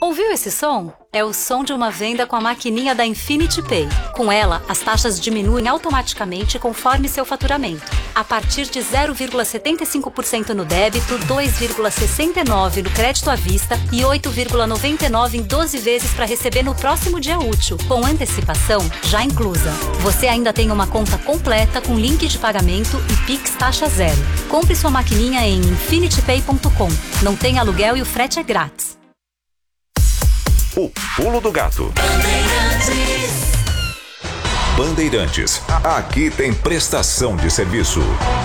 Ouviu esse som? É o som de uma venda com a maquininha da Infinity Pay. Com ela, as taxas diminuem automaticamente conforme seu faturamento. A partir de 0,75% no débito, 2,69% no crédito à vista e 8,99% em 12 vezes para receber no próximo dia útil, com antecipação já inclusa. Você ainda tem uma conta completa com link de pagamento e Pix taxa zero. Compre sua maquininha em infinitypay.com. Não tem aluguel e o frete é grátis. O Pulo do Gato. Bandeirantes. Aqui tem prestação de serviço.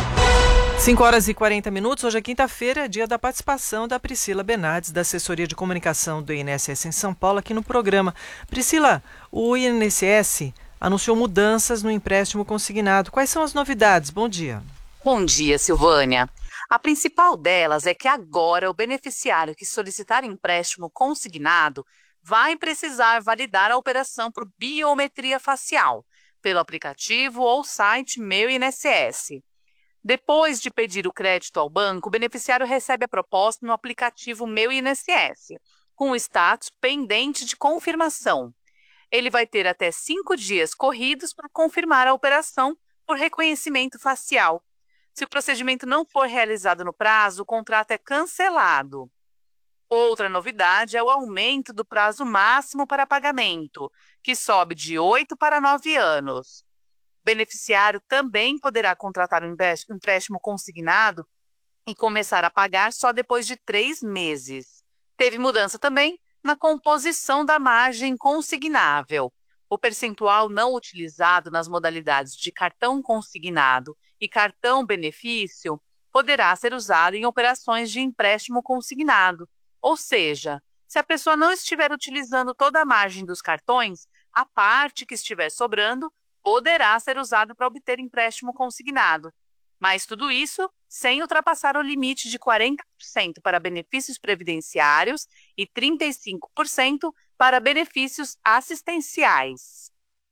5h40. Hoje é quinta-feira, dia da participação da Priscila Bernardes, da Assessoria de Comunicação do INSS em São Paulo, aqui no programa. Priscila, o INSS anunciou mudanças no empréstimo consignado. Quais são as novidades? Bom dia. Bom dia, Silvânia. A principal delas é que agora o beneficiário que solicitar empréstimo consignado vai precisar validar a operação por biometria facial, pelo aplicativo ou site Meu INSS. Depois de pedir o crédito ao banco, o beneficiário recebe a proposta no aplicativo Meu INSS, com o status pendente de confirmação. Ele vai ter até 5 dias corridos para confirmar a operação por reconhecimento facial. Se o procedimento não for realizado no prazo, o contrato é cancelado. Outra novidade é o aumento do prazo máximo para pagamento, que sobe de 8 para 9 anos. O beneficiário também poderá contratar um empréstimo consignado e começar a pagar só depois de 3 meses. Teve mudança também na composição da margem consignável. O percentual não utilizado nas modalidades de cartão consignado e cartão benefício poderá ser usado em operações de empréstimo consignado. Ou seja, se a pessoa não estiver utilizando toda a margem dos cartões, a parte que estiver sobrando poderá ser usada para obter empréstimo consignado. Mas tudo isso sem ultrapassar o limite de 40% para benefícios previdenciários e 35% para benefícios assistenciais.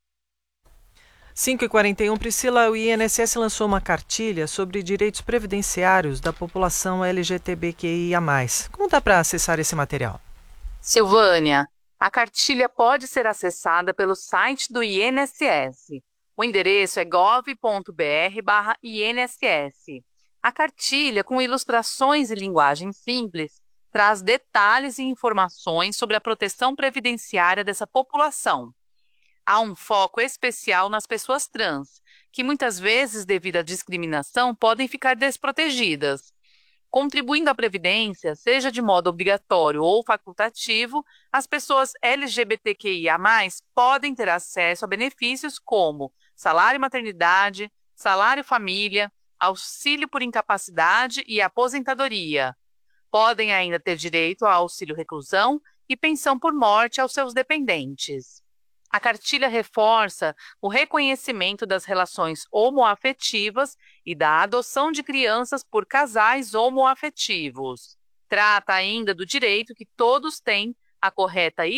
5h41, Priscila, o INSS lançou uma cartilha sobre direitos previdenciários da população LGBTQIA+. Como dá para acessar esse material? Silvânia, a cartilha pode ser acessada pelo site do INSS. O endereço é gov.br/INSS. A cartilha, com ilustrações e linguagem simples, traz detalhes e informações sobre a proteção previdenciária dessa população. Há um foco especial nas pessoas trans, que muitas vezes, devido à discriminação, podem ficar desprotegidas. Contribuindo à Previdência, seja de modo obrigatório ou facultativo, as pessoas LGBTQIA+, podem ter acesso a benefícios como salário maternidade, salário família, auxílio por incapacidade e aposentadoria. Podem ainda ter direito a auxílio reclusão e pensão por morte aos seus dependentes. A cartilha reforça o reconhecimento das relações homoafetivas e da adoção de crianças por casais homoafetivos. Trata ainda do direito que todos têm à correta